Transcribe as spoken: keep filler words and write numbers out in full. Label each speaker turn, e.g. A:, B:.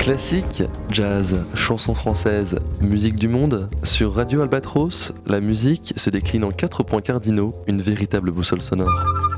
A: Classique, jazz, chansons françaises, musique du monde, sur Radio Albatros, la musique se décline en quatre points cardinaux, une véritable boussole sonore.